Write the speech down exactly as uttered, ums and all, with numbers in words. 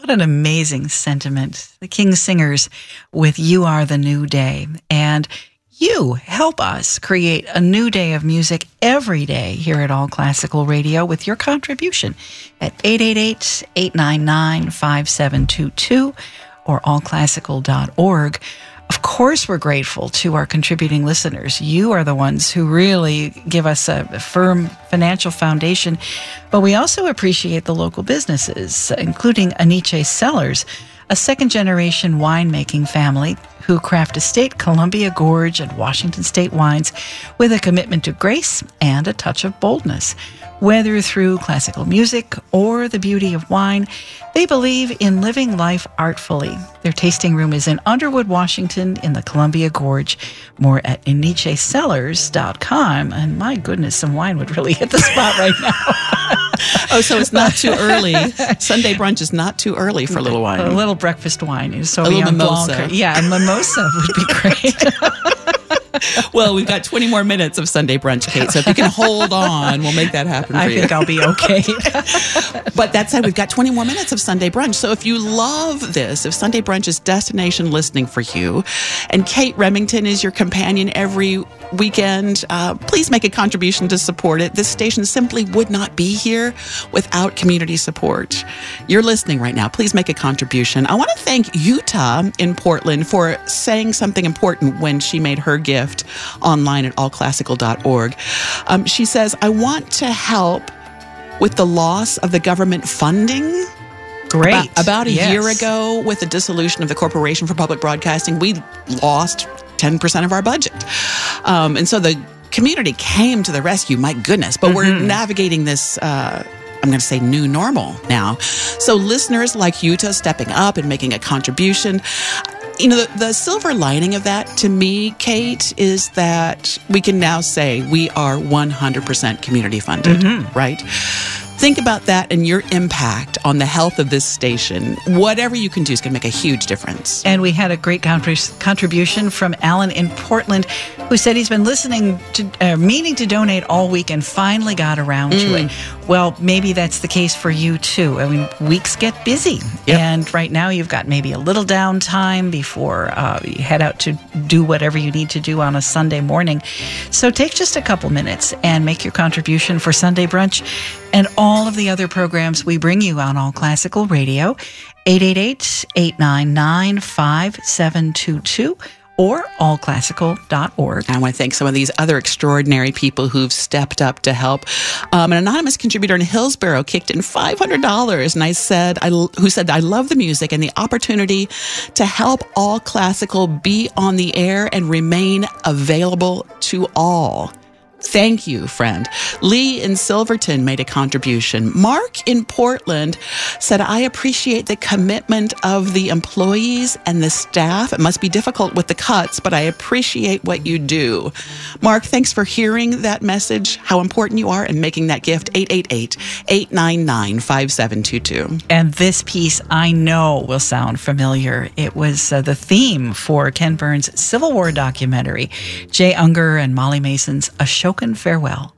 What an amazing sentiment. The King Singers with You Are the New Day. And you help us create a new day of music every day here at All Classical Radio with your contribution at eight eight eight, eight nine nine, five seven two two or all classical dot org. Of course, we're grateful to our contributing listeners. You are the ones who really give us a firm financial foundation, but we also appreciate the local businesses, including Aniche Cellars, a second-generation winemaking family who craft estate Columbia Gorge and Washington State wines with a commitment to grace and a touch of boldness. Whether through classical music or the beauty of wine, they believe in living life artfully. Their tasting room is in Underwood, Washington, in the Columbia Gorge. More at aniche cellars dot com. And my goodness, some wine would really hit the spot right now. Oh, so it's not too early. Sunday brunch is not too early for a little wine. A little breakfast wine. A little mimosa. Blanc. Yeah, a mimosa would be great. Well, we've got twenty more minutes of Sunday brunch, Kate. So if you can hold on, we'll make that happen for I you. I think I'll be okay. But that said, we've got twenty more minutes of Sunday brunch. So if you love this, if Sunday brunch is destination listening for you, and Kate Remington is your companion every weekend, uh, please make a contribution to support it. This station simply would not be here without community support. You're listening right now. Please make a contribution. I want to thank Utah in Portland for saying something important when she made her gift online at all classical dot org. Um, she says, I want to help with the loss of the government funding. Great. About, about a yes. year ago, with the dissolution of the Corporation for Public Broadcasting, we lost ten percent of our budget. Um, and so the community came to the rescue, my goodness. But mm-hmm. we're navigating this, uh, I'm going to say, new normal now. So listeners like Utah stepping up and making a contribution. You know, the, the silver lining of that to me, Kate, is that we can now say we are one hundred percent community funded, mm-hmm. right? Think about that and your impact on the health of this station. Whatever you can do is going to make a huge difference. And we had a great contri- contribution from Alan in Portland, who said he's been listening to, uh, meaning to donate all week and finally got around mm. to it. Well, maybe that's the case for you too. I mean, weeks get busy. Yep. And right now you've got maybe a little downtime before uh, you head out to do whatever you need to do on a Sunday morning. So take just a couple minutes and make your contribution for Sunday Brunch and all of the other programs we bring you on All Classical Radio. eight eight eight, eight nine nine, five seven two two or all classical dot org. I want to thank some of these other extraordinary people who've stepped up to help. Um, an anonymous contributor in Hillsborough kicked in five hundred dollars, and I said, I, who said, I love the music and the opportunity to help All Classical be on the air and remain available to all. Thank you, friend. Lee in Silverton made a contribution. Mark in Portland said, I appreciate the commitment of the employees and the staff. It must be difficult with the cuts, but I appreciate what you do. Mark, thanks for hearing that message, how important you are, and making that gift. eight eight eight, eight nine nine, five seven two two. And this piece, I know, will sound familiar. It was uh, the theme for Ken Burns' Civil War documentary, Jay Unger and Molly Mason's A Show Farewell.